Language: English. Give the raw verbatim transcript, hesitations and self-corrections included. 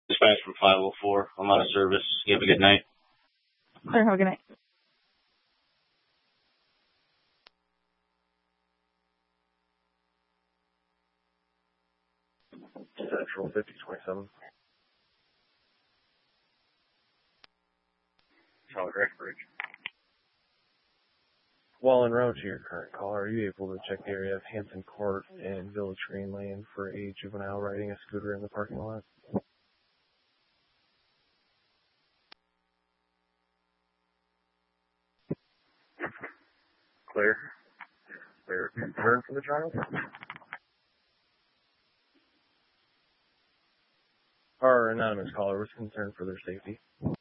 Dispatch from five oh four. I'm out of service. You have a good night. Sure, have a good night. Central fifty twenty-seven. Charlie Bridge. While en route to your current call, are you able to check the area of Hampton Court and Village Green Lane for a juvenile riding a scooter in the parking lot? Clear. Clear. Concern for the child? Our anonymous caller was concerned for their safety.